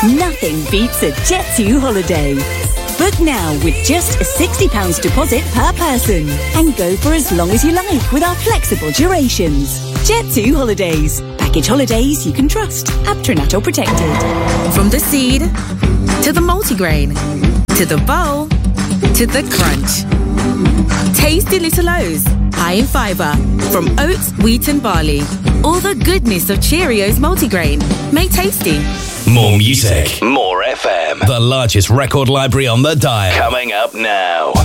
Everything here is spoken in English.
Nothing beats a Jet2 holiday. Book now with just a £60 deposit per person and go for as long as you like with our flexible durations. Jet2 Holidays. Package holidays you can trust. Aptronato protected. From the seed to the multigrain to the bowl to the crunch. Tasty little O's, high in fibre, from oats, wheat and barley. All the goodness of Cheerios multigrain, made tasty. More music, more FM. The largest record library on the dial. Coming up now.